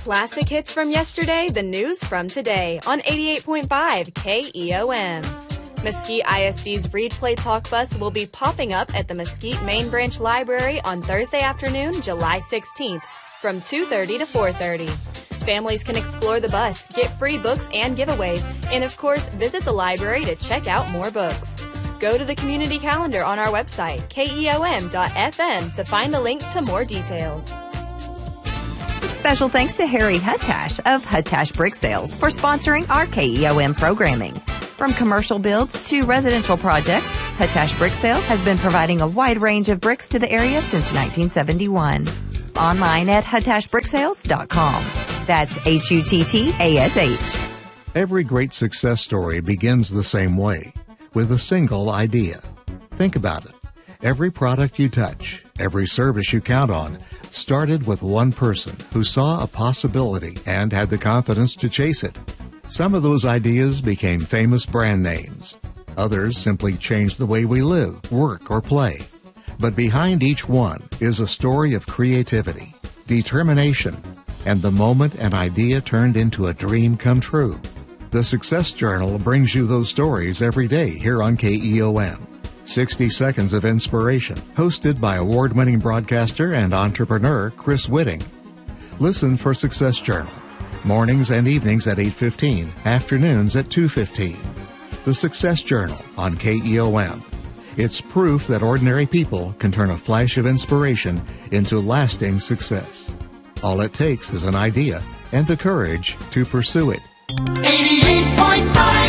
Classic hits from yesterday, the news from today on 88.5 KEOM. Mesquite ISD's Read Play Talk bus will be popping up at the Mesquite Main Branch Library on Thursday afternoon, July 16th from 2:30 to 4:30. Families can explore the bus, get free books and giveaways, and of course, visit the library to check out more books. Go to the community calendar on our website, keom.fm, to find the link to more details. Special thanks to Harry Huttash of Huttash Brick Sales for sponsoring our KEOM programming. From commercial builds to residential projects, Huttash Brick Sales has been providing a wide range of bricks to the area since 1971. Online at huttashbricksales.com. That's HUTTASH. Every great success story begins the same way, with a single idea. Think about it. Every product you touch, every service you count on, started with one person who saw a possibility and had the confidence to chase it. Some of those ideas became famous brand names. Others simply changed the way we live, work, or play. But behind each one is a story of creativity, determination, and the moment an idea turned into a dream come true. The Success Journal brings you those stories every day here on KEOM. 60 Seconds of Inspiration, hosted by award-winning broadcaster and entrepreneur Chris Whitting. Listen for Success Journal, mornings and evenings at 8:15, afternoons at 2:15. The Success Journal on KEOM. It's proof that ordinary people can turn a flash of inspiration into lasting success. All it takes is an idea and the courage to pursue it. 88.5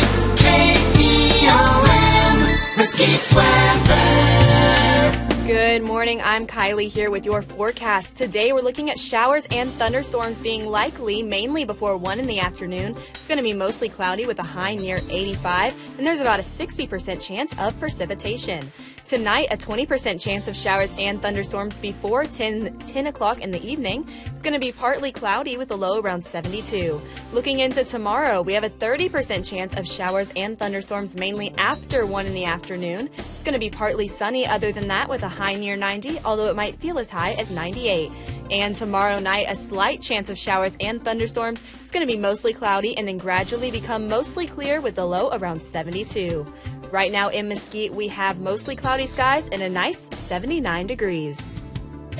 KEOM, Mesquite weather. Good morning, I'm Kylie here with your forecast. Today we're looking at showers and thunderstorms being likely mainly before 1 in the afternoon. It's going to be mostly cloudy with a high near 85, and there's about a 60% chance of precipitation. Tonight, a 20% chance of showers and thunderstorms before 10 o'clock in the evening. It's going to be partly cloudy with a low around 72. Looking into tomorrow, we have a 30% chance of showers and thunderstorms mainly after 1 in the afternoon. It's going to be partly sunny other than that with a high near 90, although it might feel as high as 98. And tomorrow night, a slight chance of showers and thunderstorms. It's going to be mostly cloudy and then gradually become mostly clear with a low around 72. Right now in Mesquite, we have mostly cloudy skies and a nice 79 degrees.